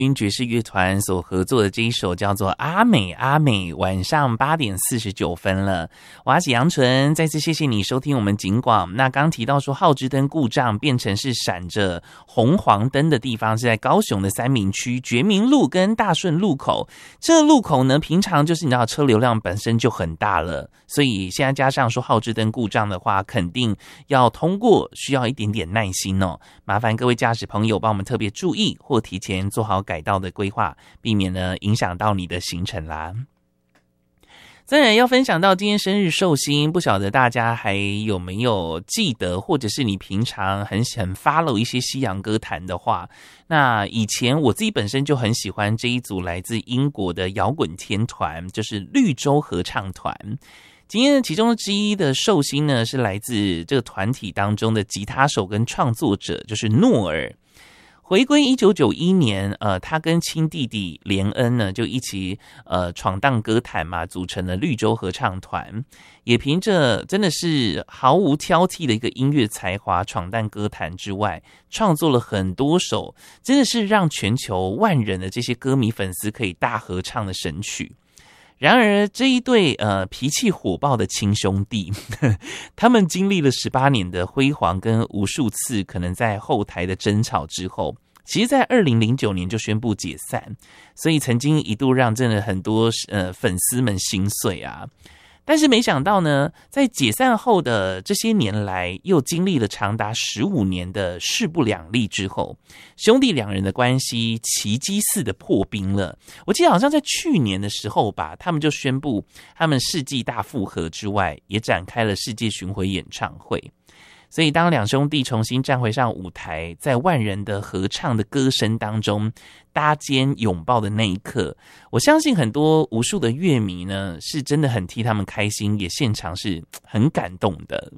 云爵士乐团所合作的这一首叫做《阿美阿美》，晚上8点49分了。我是杨纯，再次谢谢你收听我们警广。那刚提到说浩之灯故障变成是闪着红黄灯的地方，是在高雄的三民区觉明路跟大顺路口。这路口呢，平常就是你知道车流量本身就很大了，所以现在加上说浩之灯故障的话，肯定要通过需要一点点耐心哦。麻烦各位驾驶朋友帮我们特别注意，或提前做好改道的规划，避免呢影响到你的行程啦。再来要分享到今天生日寿星，不晓得大家还有没有记得，或者是你平常很 follow 一些西洋歌坛的话，那以前我自己本身就很喜欢这一组来自英国的摇滚天团，就是绿洲合唱团。今天其中之一的寿星呢，是来自这个团体当中的吉他手跟创作者，就是诺尔。回归1991年，他跟亲弟弟连恩呢就一起闯荡歌坛嘛，组成了绿洲合唱团，也凭着真的是毫无挑剔的一个音乐才华闯荡歌坛之外，创作了很多首真的是让全球万人的这些歌迷粉丝可以大合唱的神曲。然而这一对脾气火爆的亲兄弟他们经历了18年的辉煌跟无数次可能在后台的争吵之后，其实在2009年就宣布解散，所以曾经一度让真的很多粉丝们心碎啊。但是没想到呢，在解散后的这些年来，又经历了长达15年的势不两立之后，兄弟两人的关系奇迹似的破冰了。我记得好像在去年的时候吧，他们就宣布他们世纪大复合之外，也展开了世界巡回演唱会。所以当两兄弟重新站回上舞台，在万人的合唱的歌声当中搭肩拥抱的那一刻，我相信很多无数的乐迷呢，是真的很替他们开心，也现场是很感动的。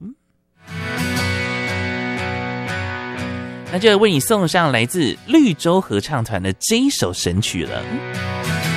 那就为你送上来自绿洲合唱团的这一首神曲了。